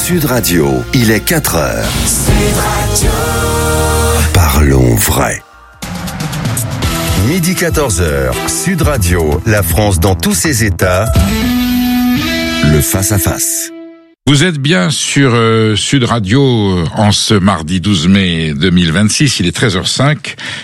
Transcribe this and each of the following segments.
Sud Radio, il est 4h. Sud Radio. Parlons vrai. Midi 14h, Sud Radio, la France dans tous ses états. Le face-à-face. Vous êtes bien sur Sud Radio en ce mardi 12 mai 2026, il est 13h05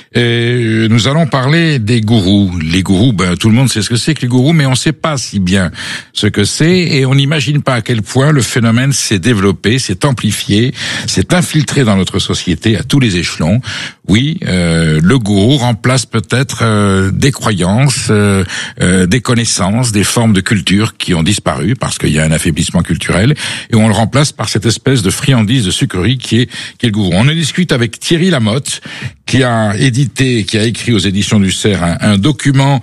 et nous allons parler des gourous. Les gourous, tout le monde sait ce que c'est que les gourous, mais on ne sait pas si bien ce que c'est et on n'imagine pas à quel point le phénomène s'est développé, s'est amplifié, s'est infiltré dans notre société à tous les échelons. Oui, le gourou remplace peut-être des croyances, des connaissances, des formes de culture qui ont disparu parce qu'il y a un affaiblissement culturel. Et on le remplace par cette espèce de friandise de sucrerie qui est le gourou. On en discute avec Thierry Lamotte, qui a écrit aux éditions du Cerf un document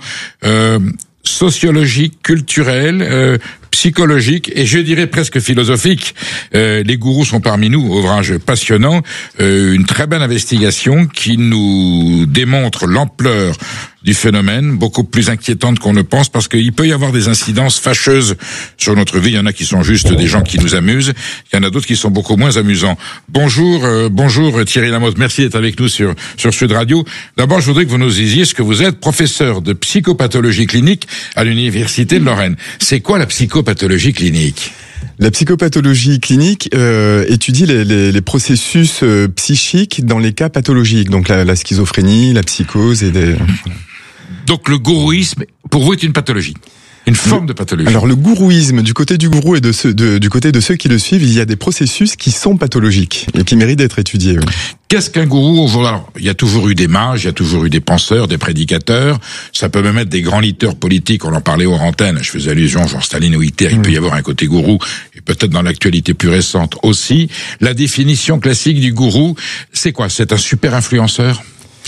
sociologique, culturel, psychologique et je dirais presque philosophique. Les gourous sont parmi nous, ouvrage passionnant, une très belle investigation qui nous démontre l'ampleur du phénomène, beaucoup plus inquiétante qu'on ne pense, parce qu'il peut y avoir des incidences fâcheuses sur notre vie. Il y en a qui sont juste des gens qui nous amusent, il y en a d'autres qui sont beaucoup moins amusants. Bonjour Thierry Lamotte, merci d'être avec nous sur Sud Radio. D'abord, je voudrais que vous nous disiez ce que vous êtes, professeur de psychopathologie clinique à l'Université de Lorraine. C'est quoi la psychopathologie clinique ? La psychopathologie clinique étudie les processus psychiques dans les cas pathologiques, donc la schizophrénie, la psychose et des... Donc le gourouisme, pour vous, est une pathologie, une forme de pathologie. Alors le gourouisme, du côté du gourou et du côté de ceux qui le suivent, il y a des processus qui sont pathologiques et qui méritent d'être étudiés. Oui. Qu'est-ce qu'un gourou aujourd'hui ? Alors, il y a toujours eu des mages, il y a toujours eu des penseurs, des prédicateurs. Ça peut même être des grands leaders politiques. On en parlait aux antennes. Je faisais allusion, genre Staline ou Hitler. Il peut y avoir un côté gourou, et peut-être dans l'actualité plus récente aussi. La définition classique du gourou, c'est quoi ? C'est un super influenceur ?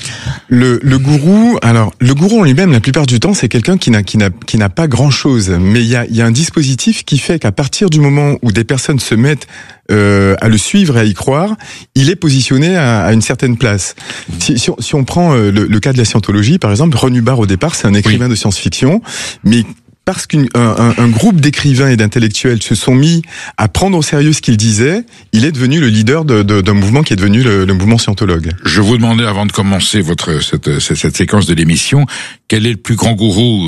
Le gourou en lui-même, la plupart du temps, c'est quelqu'un qui n'a pas grand-chose. Mais il y a un dispositif qui fait qu'à partir du moment où des personnes se mettent à le suivre et à y croire, il est positionné à une certaine place. Si on prend le cas de la scientologie, par exemple, Ron Hubbard, au départ, c'est un écrivain de science-fiction, mais parce qu'un groupe d'écrivains et d'intellectuels se sont mis à prendre au sérieux ce qu'il disait, il est devenu le leader d'un mouvement qui est devenu le mouvement scientologue. Je vous demandais, avant de commencer cette séquence de l'émission, quel est le plus grand gourou ?